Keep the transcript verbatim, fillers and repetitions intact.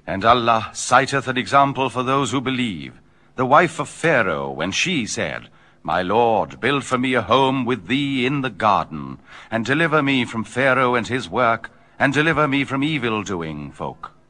And Allah citeth an example for those who believe, the wife of Pharaoh, when she said, My Lord, build for me a home with thee in the garden, and deliver me from Pharaoh and his work, and deliver me from evil-doing folk.